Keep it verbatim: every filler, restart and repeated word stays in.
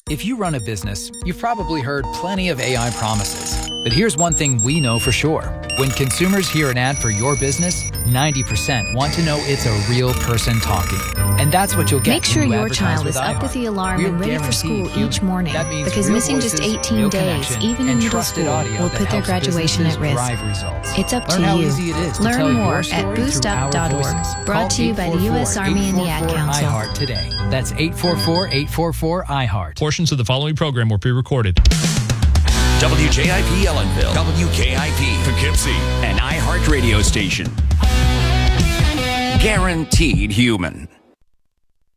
If you run a business, you've probably heard plenty of A I promises. But here's one thing we know for sure. When consumers hear an ad for your business, ninety percent want to know it's a real person talking. And that's what you'll get. Make sure when you your advertise child with is up iHeart. with the alarm We're and ready for school guaranteed each human. morning, That means because real missing just voices, eighteen no days, connection, even in and middle trusted school, audio will that put their helps graduation businesses at risk. drive results. It's up Learn to how you. easy it is to Learn tell more your at story boost through up our dot org. voices. Brought Call to you by the U S Army and the Ad Council. iHeart today. That's eight four four, eight four four, iHeart. Portions of the following program were pre-recorded. W J I P Ellenville, W K I P Poughkeepsie, an iHeart radio station. Guaranteed human.